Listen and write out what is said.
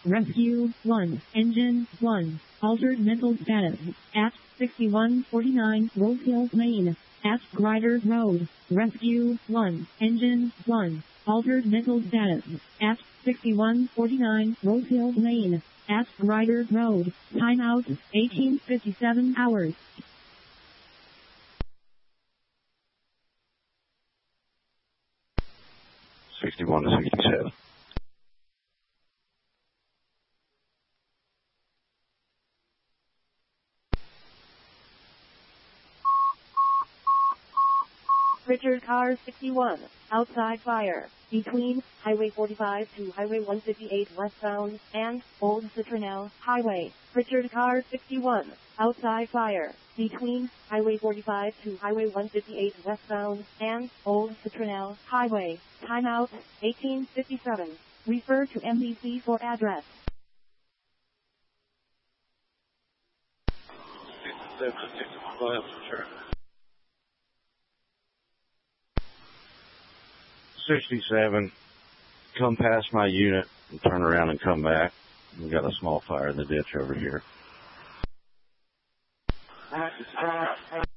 Rescue 1, Engine 1, altered mental status, at 6149 Rose Hill Lane, at Grider Road. Rescue 1, Engine 1, altered mental status, at 6149 Rose Hill Lane, at Grider Road. Timeout, 1857 hours. 61 to 67. Richard Car 61, outside fire, between Highway 45 to Highway 158 westbound, and Old Citronelle Highway. Richard Car 61, outside fire, between Highway 45 to Highway 158 westbound, and Old Citronelle Highway. Timeout, 1857. Refer to MDC for address. 67, come past my unit and turn around and come back. We've got a small fire in the ditch over here.